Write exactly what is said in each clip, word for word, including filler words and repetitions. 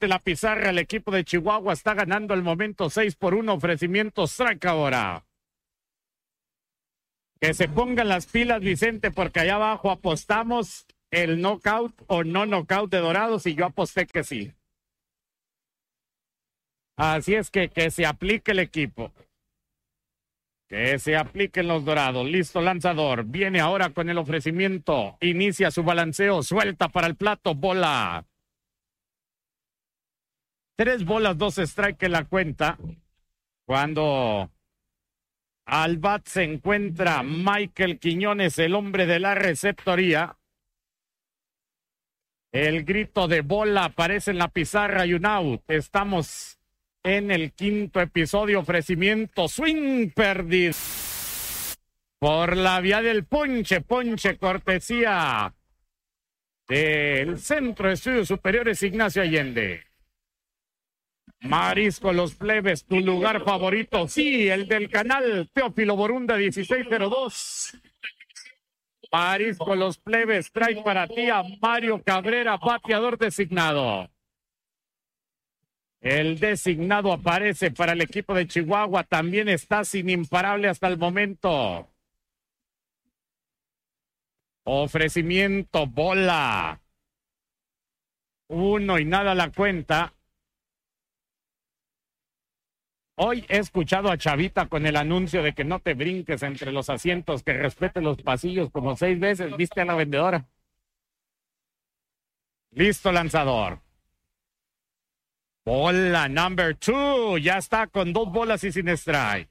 ante la pizarra. El equipo de Chihuahua está ganando el momento seis por uno. Ofrecimiento strike ahora. Que se pongan las pilas, Vicente, porque allá abajo apostamos el knockout o no knockout de Dorados y yo aposté que sí. Así es que que se aplique el equipo. Que se apliquen los Dorados. Listo, lanzador. Viene ahora con el ofrecimiento. Inicia su balanceo. Suelta para el plato. Bola. Tres bolas, dos strike en la cuenta. Cuando al bat se encuentra Michael Quiñones, el hombre de la receptoría. El grito de bola aparece en la pizarra y un out. Estamos en el quinto episodio. Ofrecimiento, swing perdido por la vía del ponche, ponche cortesía del Centro de Estudios Superiores Ignacio Allende. Marisco Los Plebes, tu lugar favorito, sí, el del canal Teófilo Borunda dieciséis cero dos. Marisco Los Plebes trae para ti a Mario Cabrera, bateador designado. El designado aparece para el equipo de Chihuahua. También está sin imparable hasta el momento. Ofrecimiento, bola. Uno y nada la cuenta. Hoy he escuchado a Chavita con el anuncio de que no te brinques entre los asientos, que respete los pasillos como seis veces. ¿Viste a la vendedora? Listo, lanzador. Bola number two. Ya está con dos bolas y sin strike.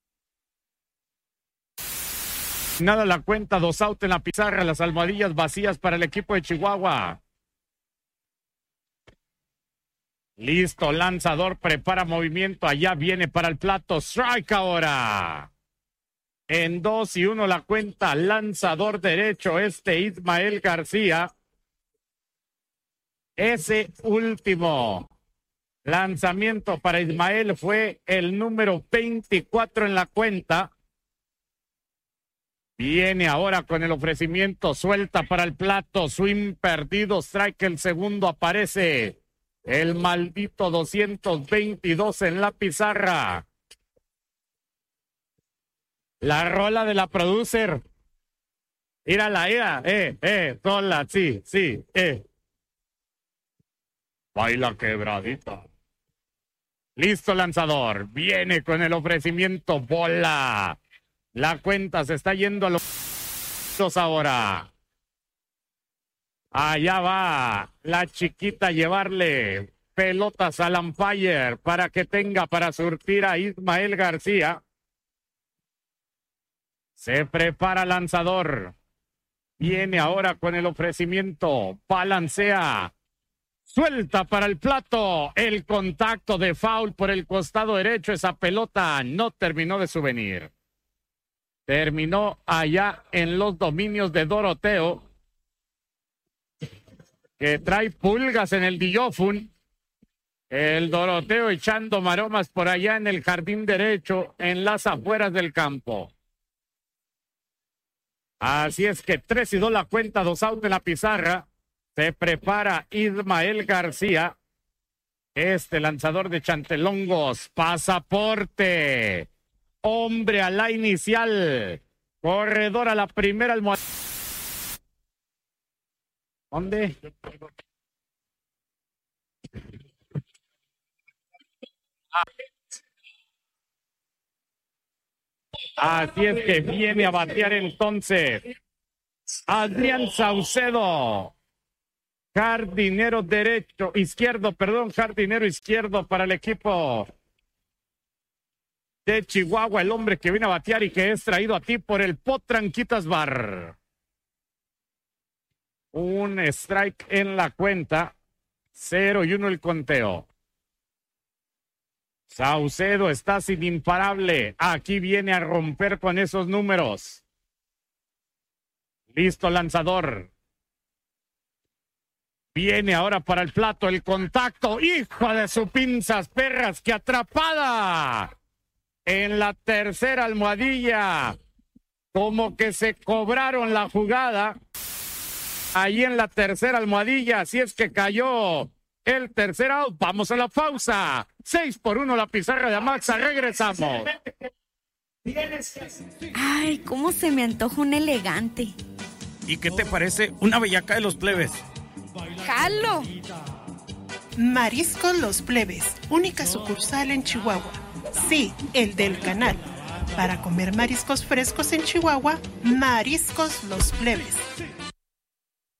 Nada la cuenta, dos out en la pizarra, las almohadillas vacías para el equipo de Chihuahua. Listo, lanzador, prepara movimiento, allá viene para el plato, strike ahora. En dos y uno la cuenta, lanzador derecho, este Ismael García. Ese último lanzamiento para Ismael fue el número veinticuatro en la cuenta. Viene ahora con el ofrecimiento, suelta para el plato, swing perdido, strike el segundo, aparece el maldito doscientos veintidós en la pizarra. La rola de la producer. Mírala, mira, eh, eh, sola, sí, sí, eh. Baila quebradita. Listo, lanzador. Viene con el ofrecimiento, bola. La cuenta se está yendo a los ahora. Allá va la chiquita a llevarle pelotas al umpire para que tenga para surtir a Ismael García. Se prepara lanzador. Viene ahora con el ofrecimiento. Balancea. Suelta para el plato. El contacto de foul por el costado derecho. Esa pelota no terminó de subvenir. Terminó allá en los dominios de Doroteo, que trae pulgas en el diófun. El Doroteo echando maromas por allá en el jardín derecho, en las afueras del campo. Así es que tres y dos la cuenta, dos out en la pizarra. Se prepara Ismael García. Este lanzador de Chantelongos, pasaporte. Hombre a la inicial. Corredor a la primera almohada. ¿Dónde? Así es que viene a batear entonces Adrián Saucedo. Jardinero derecho, izquierdo, perdón, jardinero izquierdo para el equipo de Chihuahua, el hombre que viene a batear y que es traído a ti por el Potranquitas Bar. Un strike en la cuenta, cero y uno el conteo. Saucedo está sin imparable, aquí viene a romper con esos números. Listo, lanzador. Viene ahora para el plato, el contacto. ¡Hijo de su pinzas perras! ¡Qué atrapada! En la tercera almohadilla. Como que se cobraron la jugada. Ahí en la tercera almohadilla. Así es que cayó el tercer out. Vamos a la pausa. Seis por uno la pizarra de Amaxa. Regresamos. Ay, cómo se me antoja un elegante. ¿Y qué te parece una bellaca de los plebes? ¡Jalo! Mariscos Los Plebes, única sucursal en Chihuahua. Sí, el del canal. Para comer mariscos frescos en Chihuahua, Mariscos Los Plebes.